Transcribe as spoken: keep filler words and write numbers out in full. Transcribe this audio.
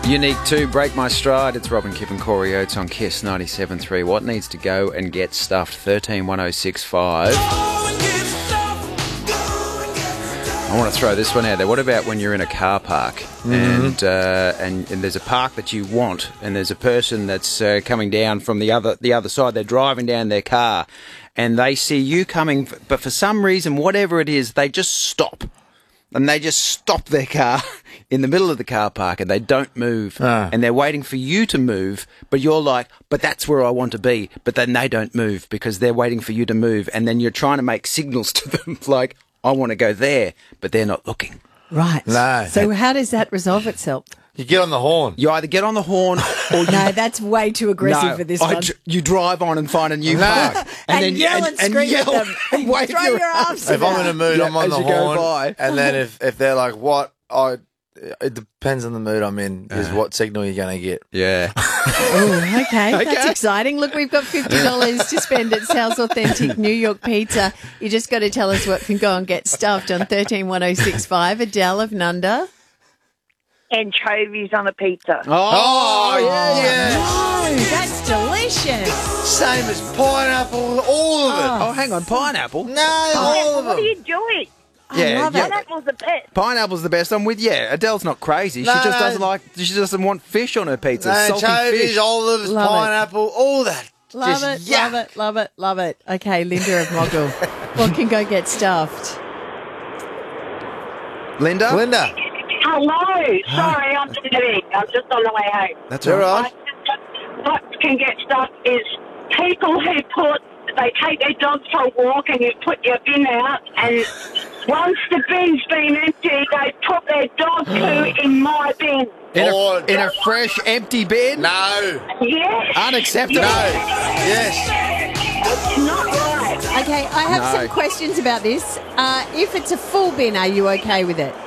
Unique two, Break My Stride. It's Robin, Kip and Corey Oates on Kiss ninety-seven point three. What needs to go and get stuffed? thirteen one oh six five. I want to throw this one out there. What about when you're in a car park mm-hmm. and, uh, and and there's a park that you want, and there's a person that's uh, coming down from the other the other side. They're driving down their car, and they see you coming, but for some reason, whatever it is, they just stop. And they just stop their car in the middle of the car park and they don't move. Ah. And they're waiting for you to move, but you're like, but that's where I want to be. But then they don't move because they're waiting for you to move. And then you're trying to make signals to them like, I want to go there, but they're not looking. Right. No. So how does that resolve itself? You get on the horn. You either get on the horn or you... No, that's way too aggressive no, for this I one. d- you drive on and find a new park. and, and then yell and, and scream yell at them. And wave Throw your, your arms If I'm in a mood, yeah, I'm on the you go horn. by. And then if, if they're like, what? I, it depends on the mood I'm in, is uh, what signal you're going to get. Yeah. Oh, okay. okay. That's exciting. Look, we've got fifty dollars to spend at Sal's Authentic New York Pizza. You just got to tell us what can go and get stuffed on thirteen one oh six five. Adele of Nunda. Anchovies on a pizza. Oh, oh yeah. yeah. No, that's delicious. Same as pineapple, all of it. Oh, hang on, pineapple? No, all of What them. are you doing? Yeah, I love yeah. it. Pineapple's the best. Pineapple's the best. I'm with you. Adele's not crazy. No, she just no. doesn't like. She doesn't want fish on her pizza. No, Salty anchovies, fish. olives, Love it. pineapple, all that. Love Just it, yuck. love it, love it, love it. Okay, Linda of Mogul. What can go get stuffed? Linda. Linda. Hello. Sorry, I'm driving. I'm just on the way home. That's You're all right. What can get stuff is people who put, they take their dogs for a walk and you put your bin out, and once the bin's been empty, they put their dog poo in my bin. In Oh, a, in a fresh, empty bin. No. Yes. Unacceptable. No. Yes. It's not right. Okay, I have No. some questions about this. Uh, if it's a full bin, are you okay with it?